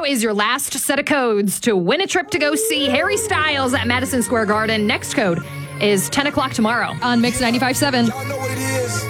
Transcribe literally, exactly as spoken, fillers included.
is your last set of codes to win a trip to go see Harry Styles at Madison Square Garden. Next code is ten o'clock tomorrow on Mix ninety-five point seven.